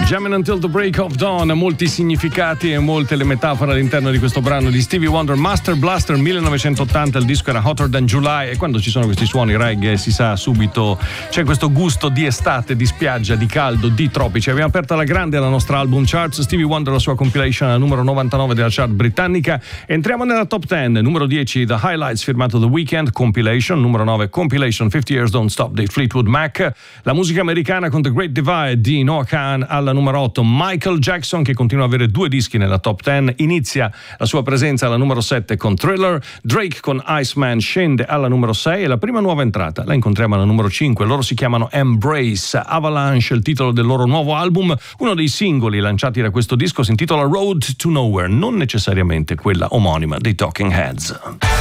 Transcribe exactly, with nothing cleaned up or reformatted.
Jamming Until the Break of Dawn, molti significati e molte le metafore all'interno di questo brano di Stevie Wonder. Master Blaster millenovecentottanta, il disco era Hotter Than July, e quando ci sono questi suoni reggae si sa subito c'è questo gusto di estate, di spiaggia, di caldo, di tropici. Abbiamo aperto alla grande la nostra album charts, Stevie Wonder, la sua compilation al numero novantanove della chart britannica. Entriamo nella top dieci, numero dieci The Highlights firmato The Weeknd, compilation, numero nove compilation fifty Years Don't Stop dei Fleetwood Mac. La musica americana con The Great Divide di Noah Kahan alla numero otto. Michael Jackson, che continua ad avere due dischi nella top dieci, inizia la sua presenza alla numero sette con Thriller. Drake con Iceman scende alla numero sei, e la prima nuova entrata la incontriamo alla numero cinque. Loro si chiamano Embrace. Avalanche, il titolo del loro nuovo album. Uno dei singoli lanciati da questo disco si intitola Road to Nowhere, non necessariamente quella omonima dei Talking Heads.